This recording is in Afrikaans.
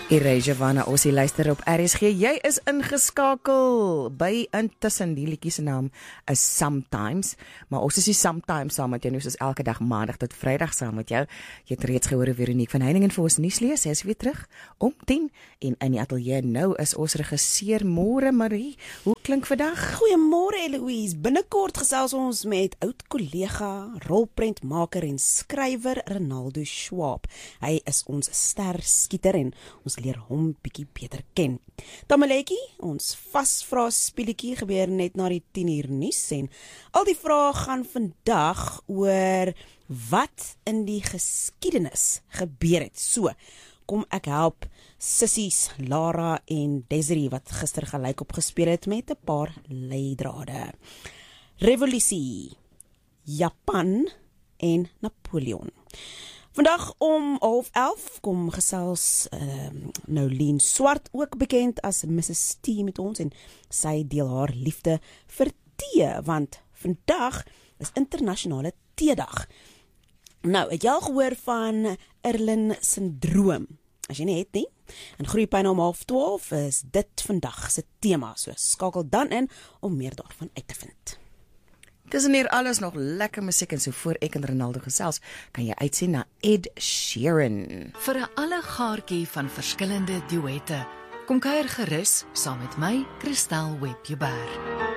Erasure Vanna Ossie luister op RSG. Jy is ingeskakel by Intussen. Die liedjie se naam is Sometimes, maar ons is nie sometimes saam met jou, ons is elke dag maandag tot vrydag saam met jou. Jy het reeds gehoor Veronique van Heiningen vir ons nuus lees. Sy is weer terug om 10 en in die ateljee nou is ons regisseur Môre Marie. Hoe klink vandag? Goeiemôre Eloise. Binnekort gesels ons met oud kollega, rolprentmaker en skrywer Ronaldo Schwab. Hy is ons sterskieter en ons leer hom bietjie beter ken. Tamaletjie, ons vasvra speletjie gebeur net na die 10uur nuus en al die vrae gaan vandag oor wat in die geskiedenis gebeur het. So, kom ek help sissies Lara en Desiree wat gister gelyk opgespeel het met 'n paar leidrade. Revolusie, Japan en Napoleon. Vandag om 10:30 kom gesels Nolien Swart, ook bekend as Mrs. T met ons en sy deel haar liefde vir tee, want vandag is internasionale teedag. Nou, het jy al gehoor van Irlen syndroom? As jy nie het nie, in Groepyne om 11:30 is dit vandag se tema, so skakel dan in om meer daarvan uit te vind. Tussen hier alles nog lekker musiek en so voor ek en Ronaldo gesels, kan jy uitsien na Ed Sheeran. Vir 'n allegaartjie van verskillende duette, kom kuier gerus saam met my, Christel Webber.